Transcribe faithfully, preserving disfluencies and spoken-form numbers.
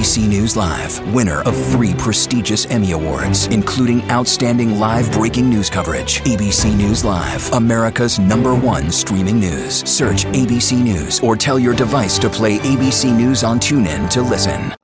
B C News Live, winner of three prestigious Emmy Awards, including Outstanding Live Breaking News Coverage. A B C News Live, America's number one streaming news. Search A B C News or tell your device to play A B C News on TuneIn to listen.